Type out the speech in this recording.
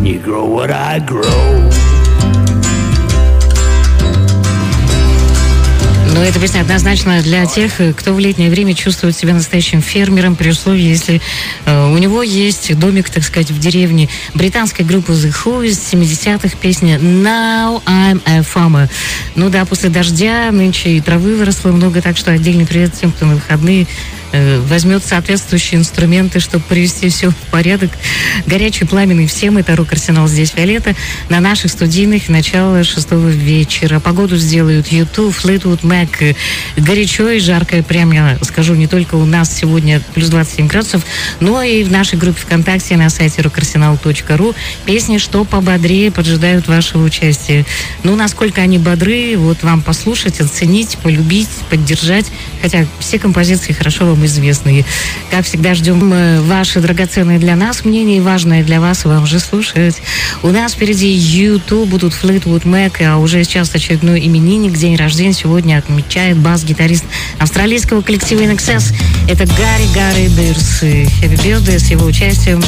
you grow what I grow. Но эта песня однозначно для тех, кто в летнее время чувствует себя настоящим фермером, при условии, если у него есть домик, так сказать, в деревне. Британской группы The Who из 70-х, песня Now I'm a Farmer. Ну да, после дождя нынче и травы выросло много, так что отдельный привет тем, кто на выходные возьмет соответствующие инструменты, чтобы привести все в порядок. Горячий, пламенный всем. Это Рок-Арсенал, здесь Виолетта. На наших студийных начало 6 вечера. Погоду сделают YouTube, Fleetwood Mac. Горячо и жарко, прям я скажу, не только у нас сегодня плюс 27 градусов, но и в нашей группе ВКонтакте на сайте rockarsenal.ru песни, что пободрее, поджидают вашего участия. Ну, насколько они бодры, вот вам послушать, оценить, полюбить, поддержать. Хотя все композиции хорошо вам известные. Как всегда, ждем ваши драгоценные для нас мнения и важное для вас, вам же слушать. У нас впереди YouTube, будут Fleetwood Mac, а уже сейчас очередной именинник, день рождения сегодня отмечает бас-гитарист австралийского коллектива In Excess. Это Гарри Бирс. Happy Birthday с его участием.